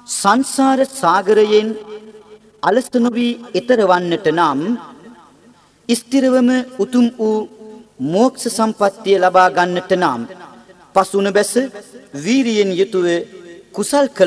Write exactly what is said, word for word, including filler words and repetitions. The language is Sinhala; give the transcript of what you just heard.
සංසාර සාගරයෙන් අලස නොවි ඈතර වන්නට නම් ස්ථිරවම උතුම් වූ මෝක්ෂ සම්පත්තිය ලබා ගන්නට නම් පසුන බැස වීරියෙන් යුතුව කුසල්